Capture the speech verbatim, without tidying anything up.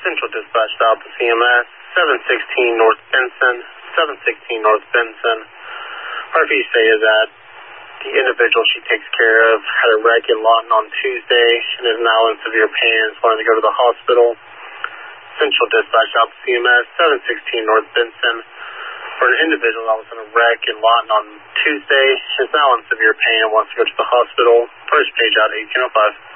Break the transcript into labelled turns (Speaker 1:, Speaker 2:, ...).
Speaker 1: Central Dispatch out to C M S, seven sixteen North Benson, seven sixteen North Benson. R P say is that the individual she takes care of had a wreck in Lawton on Tuesday and is now in severe pain and is wanting to go to the hospital. Central Dispatch out to C M S, seven sixteen North Benson, for an individual that was in a wreck in Lawton on Tuesday, is now in severe pain and wants to go to the hospital. First page out eighteen oh five.